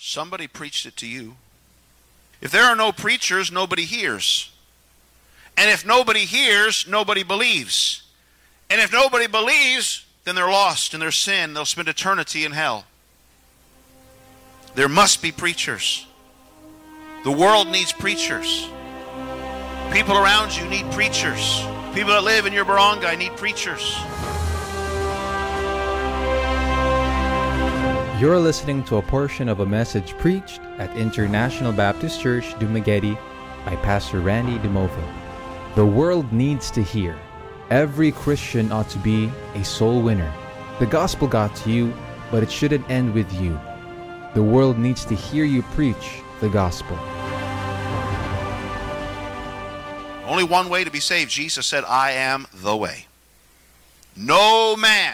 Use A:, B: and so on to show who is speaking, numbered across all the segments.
A: Somebody preached it to you. If there are no preachers, nobody hears. And if nobody hears, nobody believes. And if nobody believes, then they're lost in their sin. They'll spend eternity in hell. There must be preachers. The world needs preachers. People around you need preachers. People that live in your barangay need preachers.
B: You're listening to a portion of a message preached at International Baptist Church, Dumaguete by Pastor Randy DeMovo. The world needs to hear. Every Christian ought to be a soul winner. The gospel got to you, but it shouldn't end with you. The world needs to hear you preach the gospel.
A: Only one way to be saved. Jesus said, I am the way. No man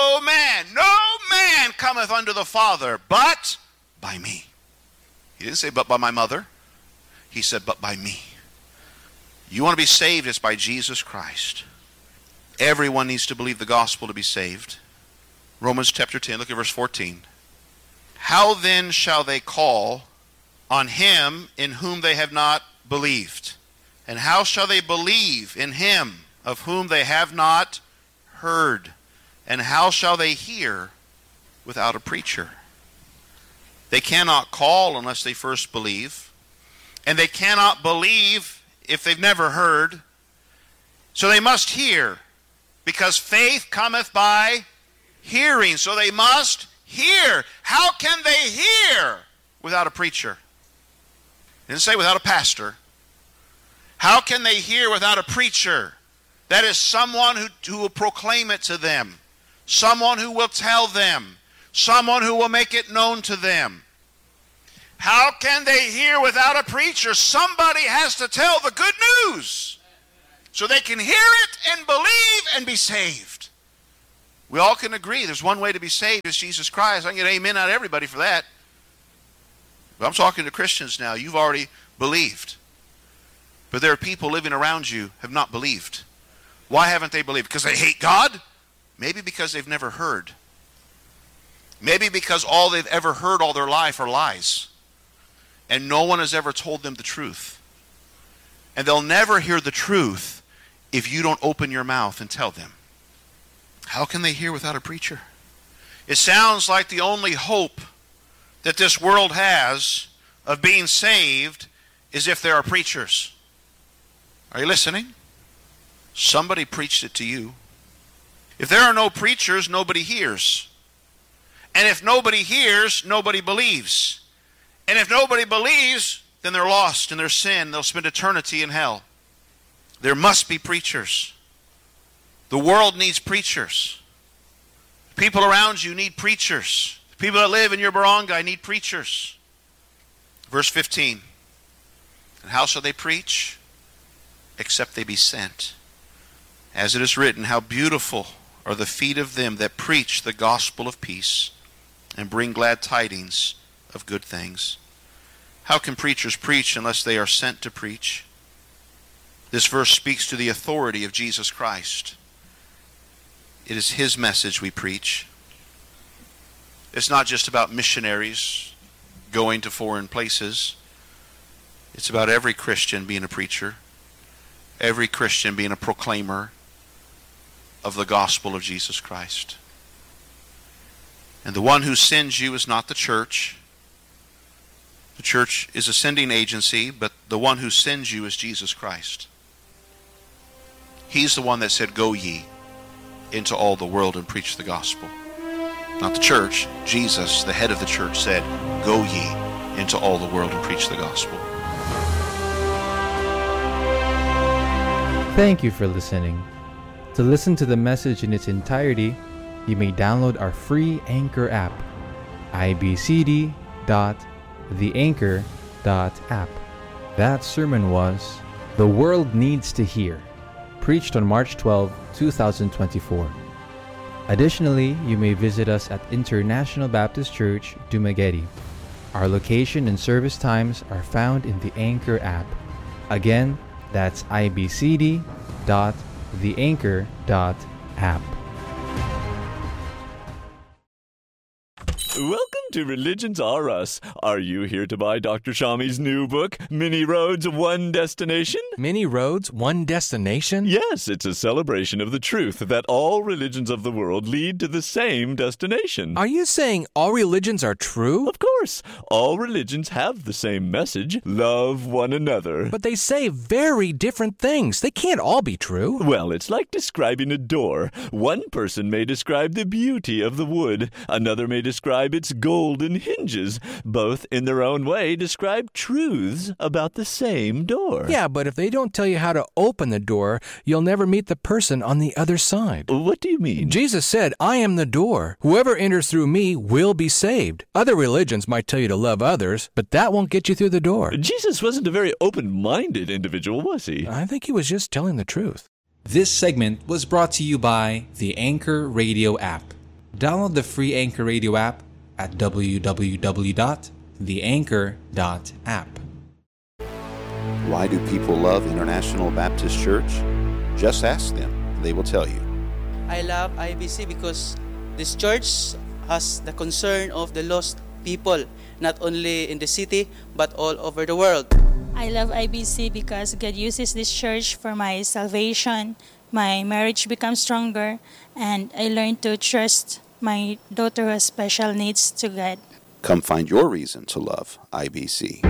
A: cometh unto the Father but by me. He didn't say but by my mother. He said but by me. You want to be saved, it's by Jesus Christ. Everyone needs to believe the gospel to be saved. Romans chapter 10, look at verse 14. How then shall they call on him in whom they have not believed? And how shall they believe in him of whom they have not heard? And how shall they hear without a preacher? They cannot call unless they first believe. And they cannot believe if they've never heard. So they must hear, because faith cometh by hearing. So they must hear. How can they hear without a preacher? It didn't say without a pastor. How can they hear without a preacher? That is someone who will proclaim it to them. Someone who will tell them. Someone who will make it known to them. How can they hear without a preacher? Somebody has to tell the good news so they can hear it and believe and be saved. We all can agree there's one way to be saved, is Jesus Christ. I can get amen out of everybody for that. But I'm talking to Christians now. You've already believed. But there are people living around you who have not believed. Why haven't they believed? Because they hate God? Maybe because they've never heard. Maybe because all they've ever heard all their life are lies. And no one has ever told them the truth. And they'll never hear the truth if you don't open your mouth and tell them. How can they hear without a preacher? It sounds like the only hope that this world has of being saved is if there are preachers. Are you listening? Somebody preached it to you. If there are no preachers, nobody hears. And if nobody hears, nobody believes. And if nobody believes, then they're lost in their sin. They'll spend eternity in hell. There must be preachers. The world needs preachers. People around you need preachers. People that live in your barangay need preachers. Verse 15. And how shall they preach? Except they be sent. As it is written, how beautiful are the feet of them that preach the gospel of peace and bring glad tidings of good things. How can preachers preach unless they are sent to preach? This verse speaks to the authority of Jesus Christ. It is his message we preach. It's not just about missionaries going to foreign places. It's about every Christian being a preacher. Every Christian being a proclaimer of the gospel of Jesus Christ. And the one who sends you is not the church. The church is a sending agency, but the one who sends you is Jesus Christ. He's the one that said, go ye into all the world and preach the gospel. Not the church. Jesus, the head of the church, said, go ye into all the world and preach the gospel.
B: Thank you for listening. To listen to the message in its entirety, you may download our free Anchor app, ibcd.theanchor.app. That sermon was The World Needs to Hear, preached on March 12, 2024. Additionally, you may visit us at International Baptist Church, Dumaguete. Our location and service times are found in the Anchor app. Again, that's ibcd.theanchor.app.
C: Welcome to Religions Are Us. Are you here to buy Dr. Shami's new book, Many Roads, One Destination?
D: Many Roads, One Destination?
C: Yes, it's a celebration of the truth that all religions of the world lead to the same destination.
D: Are you saying all religions are true?
C: Of course. All religions have the same message, love one another.
D: But they say very different things. They can't all be true.
C: Well, it's like describing a door. One person may describe the beauty of the wood. Another may describe its golden hinges. Both, in their own way, describe truths about the same door.
D: Yeah, but if they don't tell you how to open the door, you'll never meet the person on the other side.
C: What do you mean?
D: Jesus said, I am the door. Whoever enters through me will be saved. Other religions might tell you to love others, but that won't get you through the door.
C: Jesus wasn't a very open-minded individual, was he?
D: I think he was just telling the truth.
B: This segment was brought to you by the Anchor Radio app. Download the free Anchor Radio app at www.theanchor.app.
A: Why do people love International Baptist Church? Just ask them. They will tell you.
E: I love IBC because this church has the concern of the lost people, not only in the city, but all over the world.
F: I love IBC because God uses this church for my salvation. My marriage becomes stronger, and I learn to trust my daughter who has special needs to God.
A: Come find your reason to love IBC.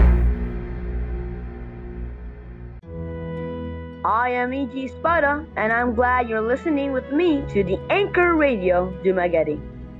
G: I am E.G. Spada, and I'm glad you're listening with me to the Anchor Radio Dumaguete.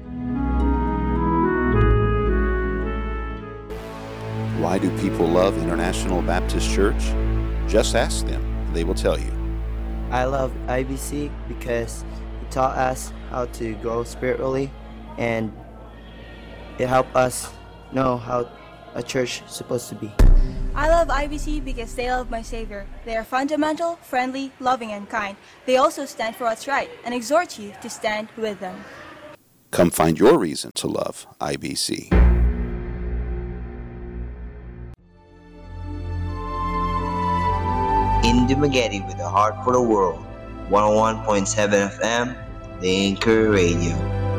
A: Why do people love International Baptist Church? Just ask them. They will tell you.
H: I love IBC because it taught us how to grow spiritually, and it helped us know how a church is supposed to be.
I: I love IBC because they love my Savior. They are fundamental, friendly, loving, and kind. They also stand for what's right and exhort you to stand with them.
A: Come find your reason to love IBC.
J: In Dumaguete with a heart for the world, 101.7 FM, the Anchor Radio.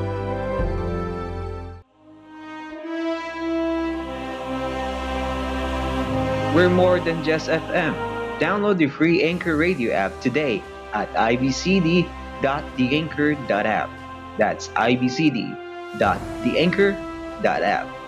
K: We're more than just FM. Download the free Anchor Radio app today at ibcd.theanchor.app. That's ibcd.theanchor.app.